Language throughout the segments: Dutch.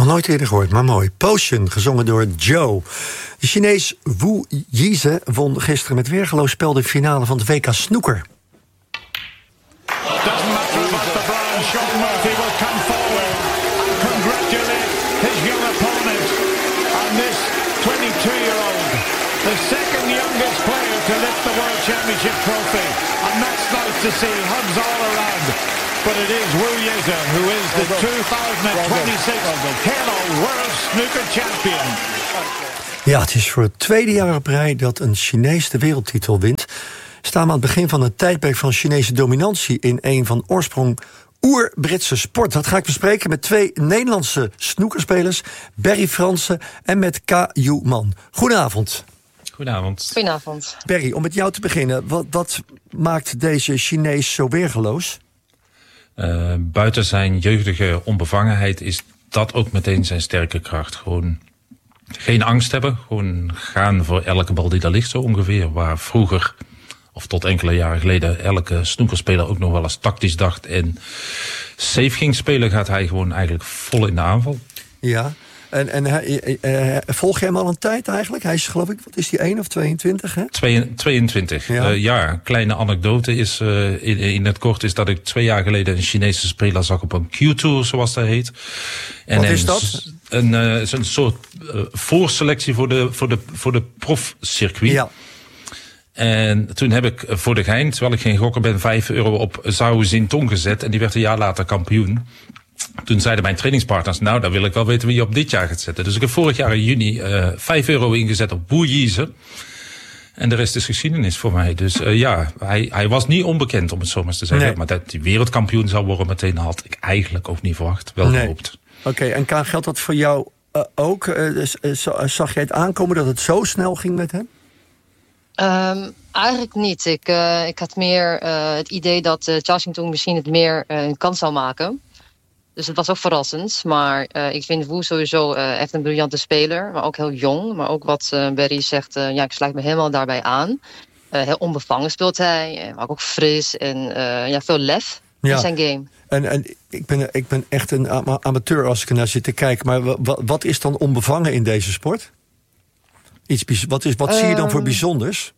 Nog nooit eerder gehoord, maar mooi. Potion, gezongen door Joe. De Chinees Wu Yize won gisteren met weergeloos spel de finale van de WK Snooker. Doesn't matter about the brown. Sean Murphy will come forward and congratulate his young opponent on this 22-year-old, the second youngest player to lift the World Championship trophy. And that's nice to see. Hugs all around. But it is Wu Yize who is the 2026 Hello World Snooker Champion. Ja, het is voor het tweede jaar op rij dat een Chinees de wereldtitel wint. Staan we aan het begin van een tijdperk van Chinese dominantie in een van oorsprong oer-Britse sport. Dat ga ik bespreken met twee Nederlandse snoekerspelers, Berry Fransen en met K.Yu Man. Goedenavond. Goedenavond. Goedenavond. Berry, om met jou te beginnen, wat maakt deze Chinees zo weergeloos? Buiten zijn jeugdige onbevangenheid is dat ook meteen zijn sterke kracht. Gewoon geen angst hebben, gewoon gaan voor elke bal die daar ligt zo ongeveer. Waar vroeger, of tot enkele jaren geleden, elke snoekerspeler ook nog wel eens tactisch dacht en safe ging spelen, gaat hij gewoon eigenlijk vol in de aanval. Ja, volg je hem al een tijd eigenlijk? Hij is geloof ik, wat is die, 1 of 22? Hè? 22. Ja, kleine anekdote is in het kort is dat ik 2 jaar geleden een Chinese speler zag op een Q-tour, zoals dat heet. En wat is dat? Een soort voorselectie voor de profcircuit. Ja. En toen heb ik voor de gein, terwijl ik geen gokker ben, €5 op Zhao Xintong gezet. En die werd een jaar later kampioen. Toen zeiden mijn trainingspartners, nou, dan wil ik wel weten wie je op dit jaar gaat zetten. Dus ik heb vorig jaar in juni €5 ingezet op Wu Yize. En de rest is geschiedenis voor mij. Dus hij was niet onbekend, om het zo maar te zeggen. Nee. Maar dat hij wereldkampioen zou worden meteen had ik eigenlijk ook niet verwacht. Wel gehoopt. Oké, en geldt dat voor jou ook? Zag jij het aankomen dat het zo snel ging met hem? Eigenlijk niet. Ik had meer het idee dat Zhao Xintong misschien het meer een kans zou maken. Dus het was ook verrassend. Maar ik vind Wu sowieso echt een briljante speler. Maar ook heel jong. Maar ook wat Berry zegt, ik sluit me helemaal daarbij aan. Heel onbevangen speelt hij. Maar ook fris en veel lef in zijn game. En ik ben echt een amateur als ik er naar zit te kijken. Maar wat is dan onbevangen in deze sport? Wat zie je dan voor bijzonders?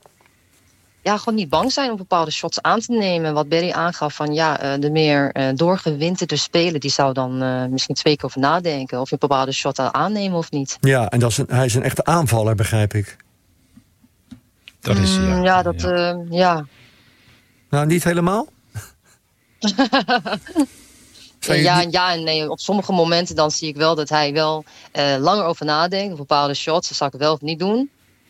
Ja, gewoon niet bang zijn om bepaalde shots aan te nemen. Wat Berry aangaf van de meer doorgewinterde speler, die zou dan misschien 2 keer over nadenken of je een bepaalde shot aannemen of niet. Ja, en hij is een echte aanvaller, begrijp ik. Dat is ja. Nou, niet helemaal? Ja en nee. Op sommige momenten dan zie ik wel dat hij wel langer over nadenkt. Of bepaalde shots, dat zou ik wel of niet doen.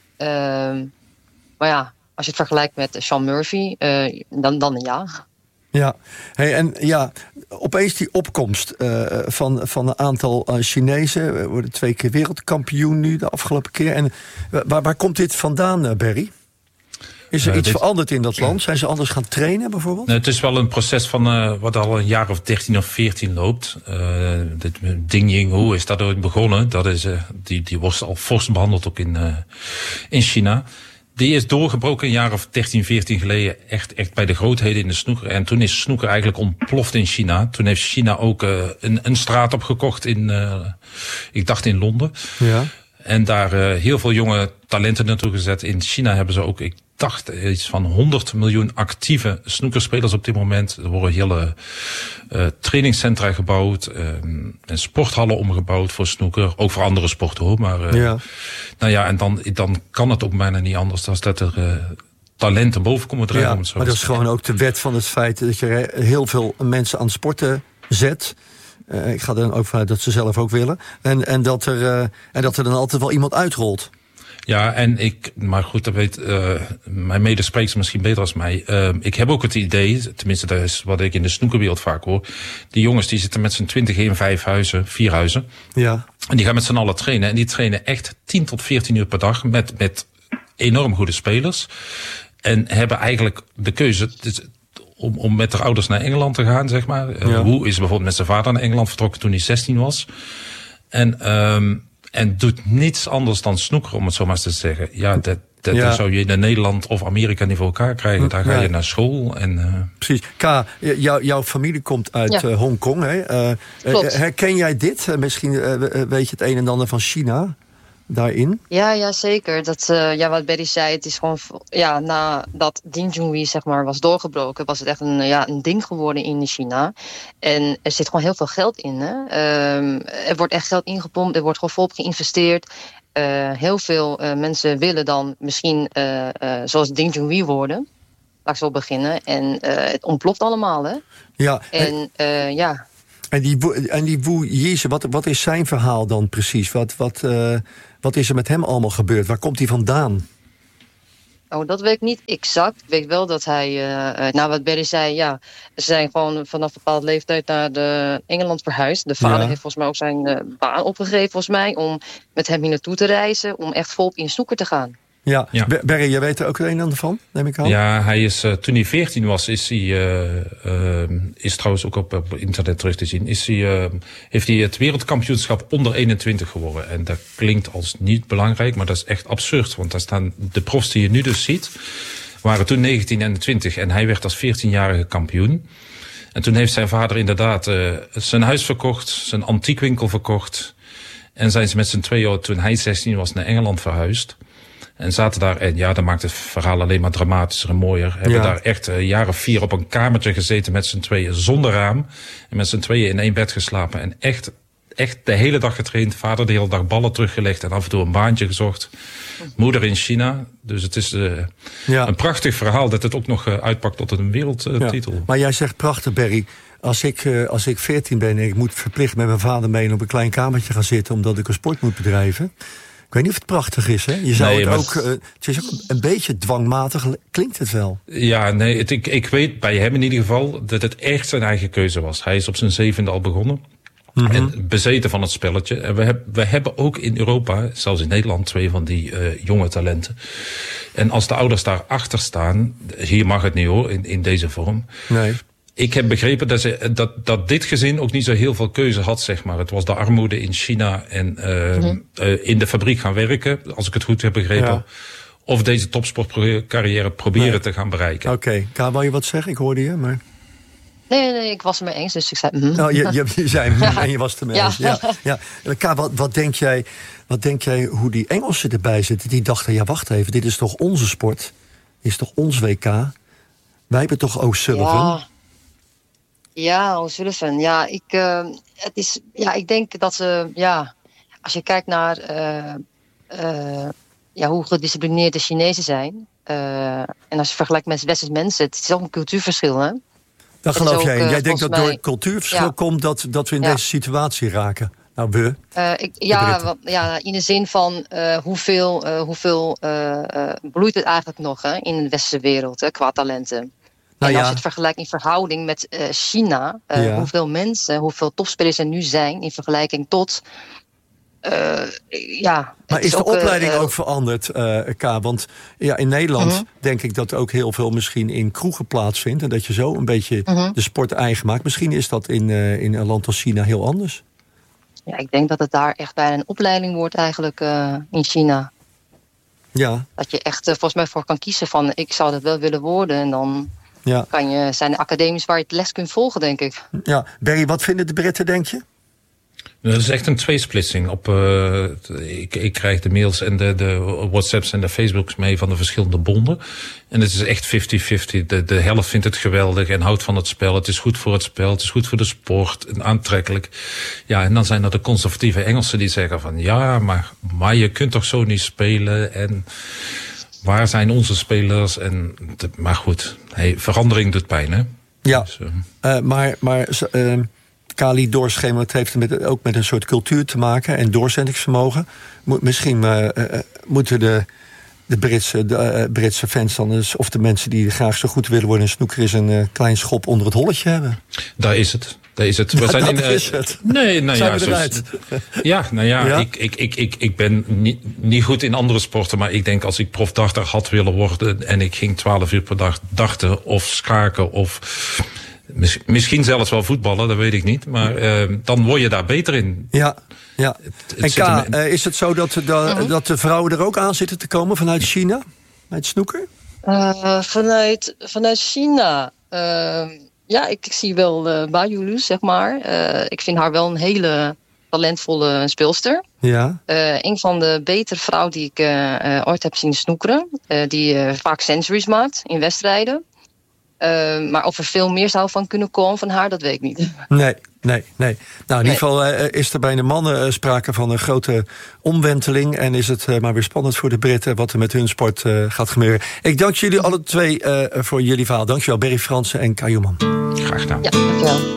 Maar ja, als je het vergelijkt met Sean Murphy, dan ja. Ja, opeens die opkomst van een aantal Chinezen. We worden 2 keer wereldkampioen nu de afgelopen keer. En waar komt dit vandaan, Berry? Is er iets veranderd in dat land? Zijn ze anders gaan trainen bijvoorbeeld? Het is wel een proces van wat al een jaar of 13 of 14 loopt. Ding Yinghu is dat ooit begonnen. Dat is, die wordt al fors behandeld ook in China. Die is doorgebroken een jaar of 13, 14 geleden echt bij de grootheden in de snoeker. En toen is snoeker eigenlijk ontploft in China. Toen heeft China ook een straat opgekocht ik dacht in Londen. Ja. En daar heel veel jonge talenten naartoe gezet. In China hebben ze ook, ik dacht, iets van 100 miljoen actieve snoekerspelers op dit moment. Er worden hele trainingscentra gebouwd. En sporthallen omgebouwd voor snoeker. Ook voor andere sporten hoor. Maar en dan kan het ook bijna niet anders dan dat er talenten boven komen drijven. Ja, maar dat is gewoon ook de wet van het feit dat je heel veel mensen aan sporten zet. Ik ga er dan ook vanuit dat ze zelf ook willen. En dat er dan altijd wel iemand uitrolt. Ja, maar goed, dat weet mijn medespreker misschien beter als mij. Ik heb ook het idee, tenminste dat is wat ik in de snoekerwereld vaak hoor. Die jongens die zitten met z'n 20 in 4 huizen. Ja. En die gaan met z'n allen trainen. En die trainen echt 10 tot 14 uur per dag met enorm goede spelers. En hebben eigenlijk de keuze om met haar ouders naar Engeland te gaan, zeg maar. Wu is bijvoorbeeld met zijn vader naar Engeland vertrokken toen hij 16 was. En doet niets anders dan snoeker, om het zo maar eens te zeggen. Ja, Dat zou je in Nederland of Amerika niet voor elkaar krijgen. Daar ga je naar school. Precies. Jouw familie komt uit Hongkong. Herken jij dit? Misschien weet je het een en ander van China daarin? Ja, zeker. Wat Berry zei, het is gewoon... Ja, nadat Ding Junhui zeg maar was doorgebroken, was het echt een ding geworden in China. En er zit gewoon heel veel geld in. Hè? Er wordt echt geld ingepompt, er wordt gewoon volop geïnvesteerd. Heel veel mensen willen dan misschien zoals Ding Junhui worden. Laat ik zo beginnen. En het ontploft allemaal, hè? Ja. En die Wu Yize, wat is zijn verhaal dan precies? Wat is er met hem allemaal gebeurd? Waar komt hij vandaan? Oh, dat weet ik niet exact. Ik weet wel dat hij, wat Berry zei, ze zijn gewoon vanaf een bepaalde leeftijd naar Engeland verhuisd. De vader heeft volgens mij ook zijn baan opgegeven, volgens mij, om met hem hier naartoe te reizen, om echt volop in snoeker te gaan. Ja. Berry, jij weet er ook het een en ander van, neem ik aan? Ja, hij is, toen hij 14 was, is trouwens ook op internet terug te zien, heeft hij het wereldkampioenschap onder 21 gewonnen. En dat klinkt als niet belangrijk, maar dat is echt absurd. Want daar staan de profs die je nu dus ziet, waren toen 19 en 20 en hij werd als 14-jarige kampioen. En toen heeft zijn vader inderdaad zijn huis verkocht, zijn antiekwinkel verkocht. En zijn ze met z'n tweeën, toen hij 16 was, naar Engeland verhuisd. En zaten daar, en dat maakt het verhaal alleen maar dramatischer en mooier. Hebben daar echt een jaar of 4 op een kamertje gezeten met z'n tweeën zonder raam. En met z'n tweeën in 1 bed geslapen. En echt de hele dag getraind. Vader de hele dag ballen teruggelegd en af en toe een baantje gezocht. Moeder in China. Dus het is een prachtig verhaal dat het ook nog uitpakt tot een wereldtitel. Ja. Maar jij zegt prachtig, Berry. Als ik 14 ben en ik moet verplicht met mijn vader mee op een klein kamertje gaan zitten omdat ik een sport moet bedrijven. Ik weet niet of het prachtig is, hè? Je zou het is ook een beetje dwangmatig, klinkt het wel. Ja, nee, ik weet bij hem in ieder geval dat het echt zijn eigen keuze was. Hij is op zijn 7e al begonnen. En bezeten van het spelletje. En we hebben ook in Europa, zelfs in Nederland, 2 van die jonge talenten. En als de ouders daarachter staan, hier mag het niet hoor, in deze vorm. Nee. Ik heb begrepen dat dit gezin ook niet zo heel veel keuze had, zeg maar. Het was de armoede in China en in de fabriek gaan werken, als ik het goed heb begrepen. Ja. Of deze topsportcarrière proberen te gaan bereiken. Oké. Wou je wat zeggen? Ik hoorde je, maar... Nee, ik was het mee eens, dus ik zei... Oh, je zei en je was het ermee eens. Ja. Wat denk jij hoe die Engelsen erbij zitten? Die dachten, wacht even, dit is toch onze sport? Dit is toch ons WK? Wij hebben toch O'Sullivan? Ja, O'Sullivan. Ja, ik denk dat ze... als je kijkt naar hoe gedisciplineerd de Chinezen zijn... en als je vergelijkt met westerse mensen... het is ook een cultuurverschil, hè? Dat geloof jij. Jij denkt dat door het cultuurverschil komt dat we in deze situatie raken? Nou, in de zin van hoeveel bloeit het eigenlijk nog in de westerse wereld qua talenten. En als je het vergelijkt in verhouding met China, hoeveel mensen, hoeveel topspelers er nu zijn in vergelijking tot... Maar is de opleiding ook veranderd, Want in Nederland denk ik dat ook heel veel misschien in kroegen plaatsvindt. En dat je zo een beetje de sport eigen maakt. Misschien is dat in een land als China heel anders. Ja, ik denk dat het daar echt bijna een opleiding wordt eigenlijk in China. Ja. Dat je echt volgens mij voor kan kiezen van ik zou dat wel willen worden. En dan zijn er academies waar je het les kunt volgen, denk ik. Ja, Berry, wat vinden de Britten, denk je? Dat is echt een tweesplitsing. Ik krijg de mails en de WhatsApps en de Facebooks mee van de verschillende bonden. En het is echt 50-50. De helft vindt het geweldig en houdt van het spel. Het is goed voor het spel, het is goed voor de sport en aantrekkelijk. Ja, en dan zijn er de conservatieve Engelsen die zeggen van... ja, maar je kunt toch zo niet spelen en... waar zijn onze spelers? Maar goed, verandering doet pijn, hè? Ja, dus, Kali doorschemeren, het heeft ook met een soort cultuur te maken en doorzettingsvermogen. Misschien moeten de Britse fans dan eens, of de mensen die graag zo goed willen worden in snooker, is een klein schop onder het holletje hebben. Daar is het. We zijn is het. Nee, Ja. Ik ben niet goed in andere sporten, maar ik denk als ik profdarter had willen worden en ik ging 12 uur per dag darten of schaken of Misschien zelfs wel voetballen, dat weet ik niet. Maar dan word je daar beter in. Ja. En is het zo dat de vrouwen er ook aan zitten te komen vanuit China? Met snoeker? Vanuit China. Ik zie wel Baiulu, zeg maar. Ik vind haar wel een hele talentvolle speelster. Ja. Een van de betere vrouwen die ik ooit heb zien snoekeren. Die vaak centuries maakt in wedstrijden. Maar of er veel meer zou van kunnen komen van haar, dat weet ik niet. Nee. Nou, in ieder geval is er bij de mannen sprake van een grote omwenteling. En is het maar weer spannend voor de Britten wat er met hun sport gaat gebeuren. Ik dank jullie alle twee voor jullie verhaal. Dankjewel, Berry Fransen en Kajuman. Graag gedaan. Ja, dankjewel.